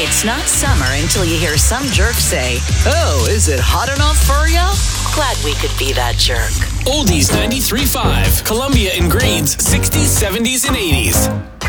It's not summer until you hear some jerk say, "Oh, is it hot enough for ya?" Glad we could be that jerk. Oldies 93.5, Columbia and Green's 60s, 70s, and 80s.